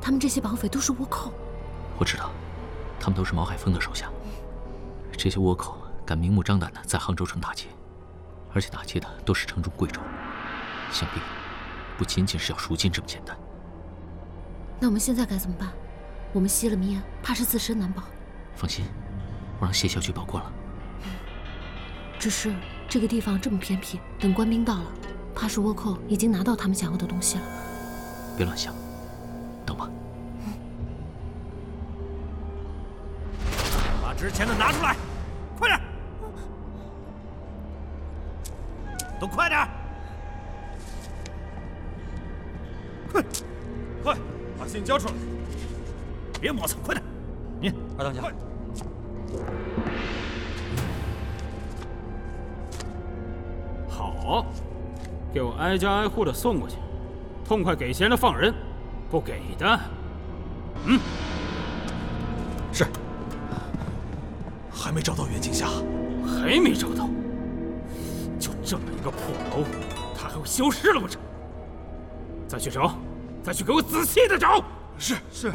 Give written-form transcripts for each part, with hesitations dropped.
他们这些绑匪都是倭寇。 我知道，他们都是毛海峰的手下。这些倭寇敢明目张胆的在杭州城打劫，而且打劫的都是城中贵胄，想必不仅仅是要赎金这么简单。 那我们现在该怎么办？我们息了密案，怕是自身难保。 放心，我让谢校去保过了。 只是这个地方这么偏僻，等官兵到了，怕是倭寇已经拿到他们想要的东西了。 别乱想，等吧。 把值钱的拿出来，快点！都快点！快，把信交出来！别磨蹭，快点！你二当家， 好，给我挨家挨户的送过去，痛快给钱的放人，不给的， 是。还没找到袁景霞， 还没找到。就这么一个破楼，他还会消失了不成？再去找，再去给我仔细的找。 是。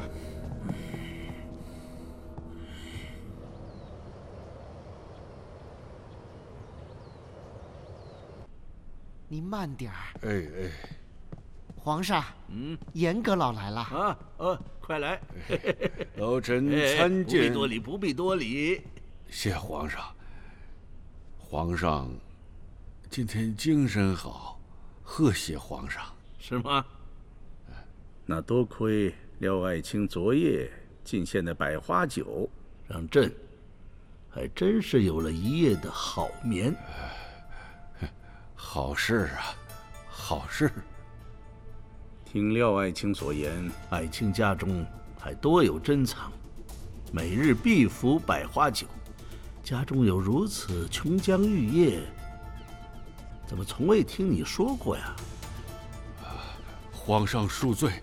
您慢点儿。 哎， 皇上，严阁老来了。 快来！ 老臣参见。 不必多礼。 谢皇上。皇上今天精神好，贺谢皇上。 是吗？那多亏廖爱卿昨夜进献的百花酒，让朕还真是有了一夜的好眠。 好事啊，好事。 听廖爱卿所言，爱卿家中还多有珍藏，每日必服百花酒。家中有如此琼浆玉液，怎么从未听你说过呀？ 皇上恕罪，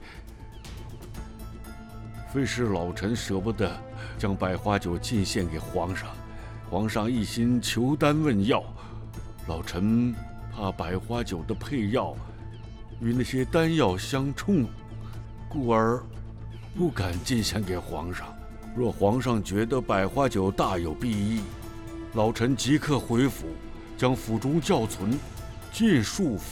非是老臣舍不得将百花酒进献给皇上，皇上一心求丹问药，老臣怕百花酒的配药与那些丹药相冲，故而不敢进献给皇上。若皇上觉得百花酒大有裨益，老臣即刻回府，将府中窖存尽数